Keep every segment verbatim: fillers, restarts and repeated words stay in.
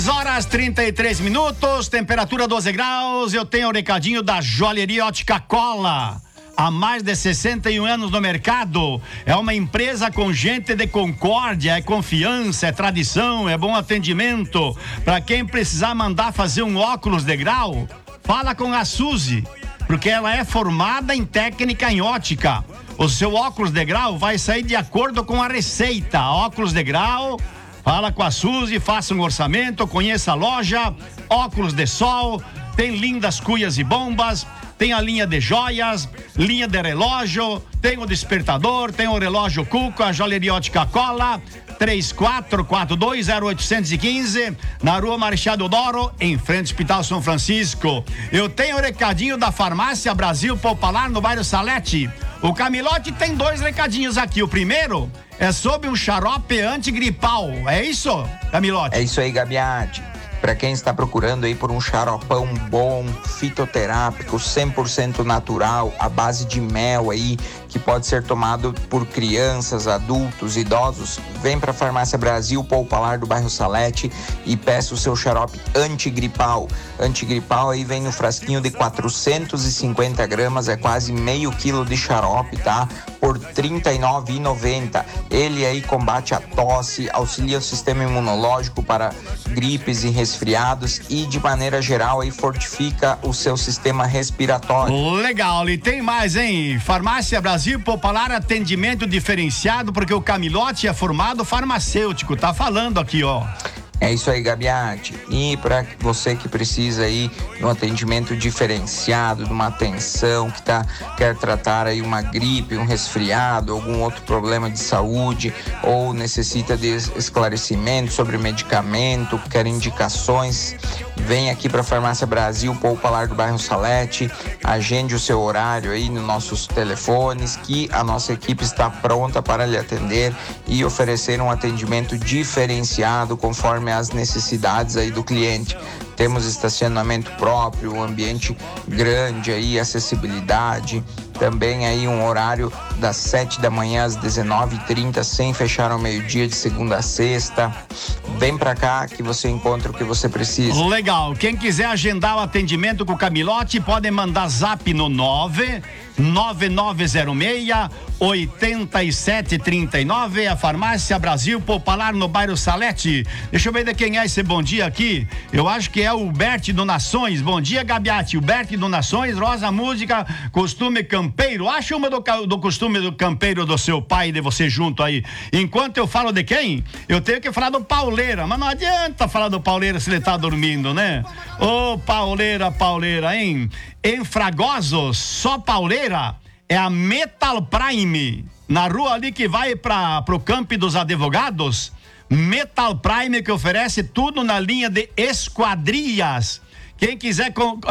seis horas trinta e três minutos, temperatura doze graus. Eu tenho o recadinho da Joalheria Ótica Cola. Há mais de sessenta e um anos no mercado. É uma empresa com gente de concórdia, é confiança, é tradição, é bom atendimento. Para quem precisar mandar fazer um óculos de grau, fala com a Suzy, porque ela é formada em técnica em ótica. O seu óculos de grau vai sair de acordo com a receita. Óculos de grau, fala com a Suzy, faça um orçamento, conheça a loja. Óculos de sol, tem lindas cuias e bombas. Tem a linha de joias, linha de relógio, tem o despertador, tem o relógio Cuco, a Joalheria Ótica Cola, três quatro quatro dois zero oito um cinco, na Rua Marechal Deodoro, em frente ao Hospital São Francisco. Eu tenho o recadinho da Farmácia Brasil Popular no bairro Salete. O Camilote tem dois recadinhos aqui. O primeiro é sobre um xarope antigripal. É isso, Camilote? É isso aí, Gabiati. Para quem está procurando aí por um xaropão bom, fitoterápico, cem por cento natural, à base de mel aí, que pode ser tomado por crianças, adultos, idosos, vem para a Farmácia Brasil Popular do bairro Salete e peça o seu xarope antigripal. Antigripal aí vem no frasquinho de quatrocentos e cinquenta gramas, é quase meio quilo de xarope, tá? Por trinta e nove reais e noventa centavos. Ele aí combate a tosse, auxilia o sistema imunológico para gripes e resfriados e de maneira geral aí fortifica o seu sistema respiratório. Legal, e tem mais, hein? Farmácia Brasil Popular, atendimento diferenciado, porque o Camilote é formado farmacêutico, tá falando aqui, ó. É isso aí, Gabiati. E para você que precisa aí de um atendimento diferenciado, de uma atenção, que tá, quer tratar aí uma gripe, um resfriado, algum outro problema de saúde, ou necessita de esclarecimento sobre medicamento, quer indicações, vem aqui para a Farmácia Brasil Popular do bairro Salete, agende o seu horário aí nos nossos telefones, que a nossa equipe está pronta para lhe atender e oferecer um atendimento diferenciado conforme as necessidades aí do cliente. Temos estacionamento próprio, um ambiente grande aí, acessibilidade, também aí um horário das sete da manhã às dezenove e trinta, sem fechar ao meio-dia, de segunda a sexta. Vem pra cá que você encontra o que você precisa. Legal, quem quiser agendar o atendimento com o Camilote, pode mandar zap no nove nove nove zero seis oito sete três nove, a Farmácia Brasil Popular no bairro Salete. Deixa eu ver de quem é esse bom dia aqui. Eu acho que é o Bert Donações. Bom dia, Gabiati. O Bert Donações, Rosa Música, costume campeiro. Acha uma do, do costume do campeiro do seu pai e de você junto aí. Enquanto eu falo de quem, eu tenho que falar do Pauleira, mas não adianta falar do Pauleira se ele tá dormindo, né? Ô, Pauleira, Pauleira, hein? Em Fragosos, só Pauleira, é a Metal Prime, na rua ali que vai para pro Campo dos Advogados. Metal Prime, que oferece tudo na linha de esquadrias. Quem quiser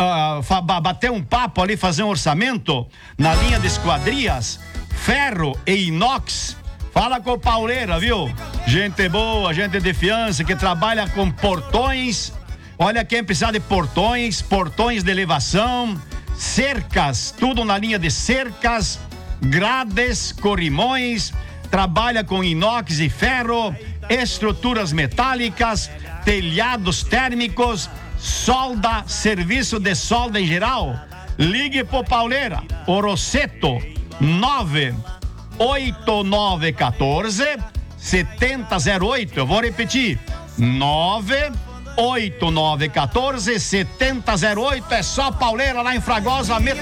uh, bater um papo ali, fazer um orçamento na linha de esquadrias, ferro e inox, fala com o Pauleira, viu? Gente boa, gente de fiança, que trabalha com portões. Olha, quem precisar de portões, portões de elevação, cercas, tudo na linha de cercas, grades, corrimões, trabalha com inox e ferro, estruturas metálicas, telhados térmicos, solda, serviço de solda em geral. Ligue pro Pauleira, o Rosseto, nove oito nove um quatro sete zero oito. Eu vou repetir, nove oito nove um quatro sete zero oito. É só Pauleira lá em Fragosa, Metal